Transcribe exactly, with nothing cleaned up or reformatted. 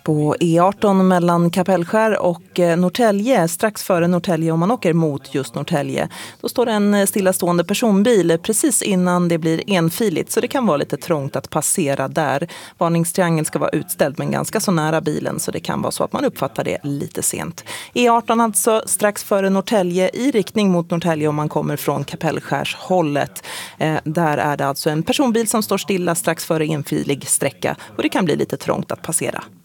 På E arton mellan Kapellskär och Norrtälje, strax före Norrtälje om man åker mot just Norrtälje, då står en stillastående personbil precis innan det blir enfiligt, så det kan vara lite trångt att passera där. Varningstriangel ska vara utställd men ganska så nära bilen, så det kan vara så att man uppfattar det lite sent. E arton alltså strax före Norrtälje i riktning mot Norrtälje om man kommer från Kapellskärshållet. Eh, där är det alltså en personbil som står stilla strax före enfilig sträcka och det kan bli lite trångt att passera.